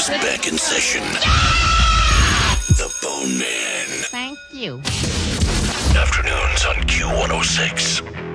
back in session. The Bone Man. Thank you. Afternoons on Q106.